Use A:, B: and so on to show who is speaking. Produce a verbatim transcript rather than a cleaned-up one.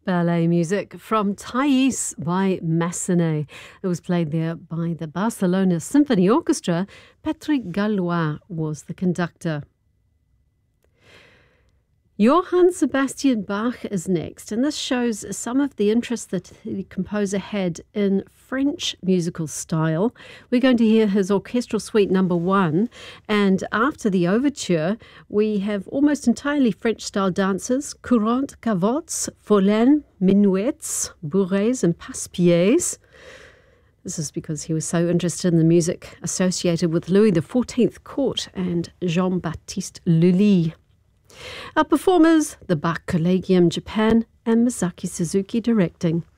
A: Ballet music from Thais by Massenet. It was played there by the Barcelona Symphony Orchestra. Patrick Gallois was the conductor. Johann Sebastian Bach is next, and this shows some of the interest that the composer had in French musical style. We're going to hear his orchestral suite number one, and after the overture, we have almost entirely French-style dances, courantes, cavotes, follaines, minuets, bourrées, and passe-pieds. This is because he was so interested in the music associated with Louis the fourteenth court and Jean-Baptiste Lully. Our performers, the Bach Collegium Japan and Masaki Suzuki directing.